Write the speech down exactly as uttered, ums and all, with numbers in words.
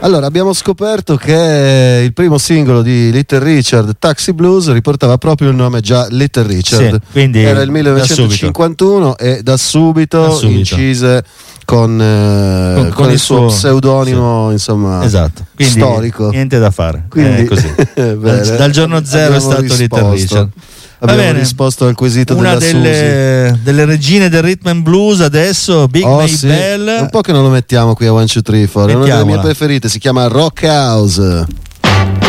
Allora, abbiamo scoperto che il primo singolo di Little Richard, Taxi Blues, riportava proprio il nome già Little Richard. Sì, quindi era il millenovecentocinquantuno e da subito, da subito. incise con, eh, con, con, con il, il suo, suo pseudonimo, sì. insomma, esatto. Quindi, storico. Niente da fare. Quindi, è così. bene, dal, dal giorno zero è stato risposto. Little Richard. Abbiamo bene. risposto al quesito una della delle, delle regine del rhythm and blues adesso, Big oh, Maybell. Sì. Un po' che non lo mettiamo qui a One Two Three Four, è una delle mie preferite, si chiama Rock House.